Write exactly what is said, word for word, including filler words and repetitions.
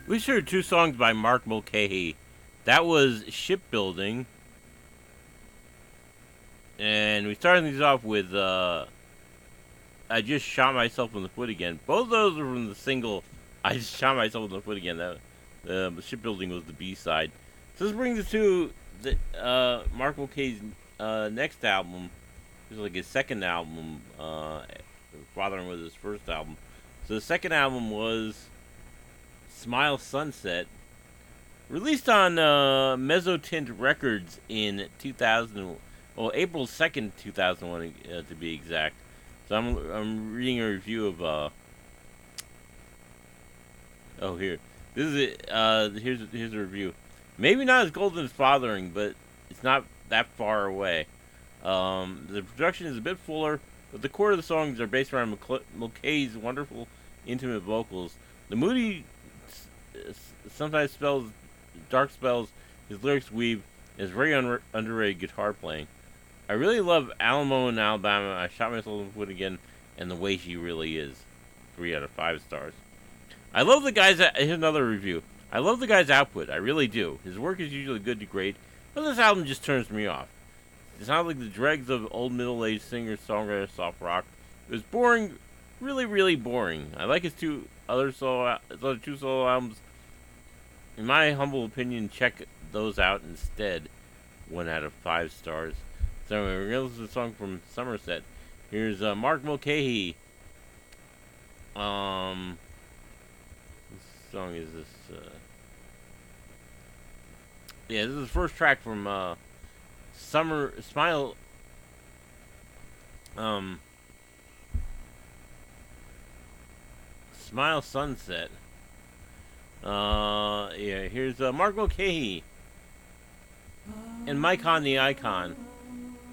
We heard two songs by Mark Mulcahy. That was Shipbuilding, and we started these off with uh, I Just Shot Myself in the Foot Again. Both of those are from the single I Just Shot Myself in the Foot Again. That uh, the Shipbuilding was the B side. So this brings us to the, uh, Mark Mulcahy's uh, next album. It was like his second album, uh, following with his first album. So the second album was Smile Sunset, released on uh, Mezzotint Records in two thousand, well, April second, two thousand one, uh, to be exact. So I'm I'm reading a review of uh oh here this is it uh here's here's a review. Maybe not as golden as Fathering, but it's not that far away. Um, the production is a bit fuller, but the core of the songs are based around Mulcahy's wonderful, intimate vocals. The moody, sometimes spells, dark spells his lyrics weave, and his very un- underrated guitar playing. I really love Alamo in Alabama. I shot myself in the foot again, and the way she really is. Three out of five stars. I love the guy's. Here's another review. I love the guy's output. I really do. His work is usually good to great, but this album just turns me off. It sounds like the dregs of old middle-aged singer-songwriter soft rock. It was boring, really, really boring. I like his two other solo, his other two solo albums. In my humble opinion, check those out instead. One out of five stars. So we're gonna listen to a song from Somerset. Here's uh, Mark Mulcahy. Um, what song is this? Uh, yeah, this is the first track from uh, Summer Smile. Um, Smile Sunset. Uh, yeah. Here's uh, Mark Mulcahy and Mike on the Icon.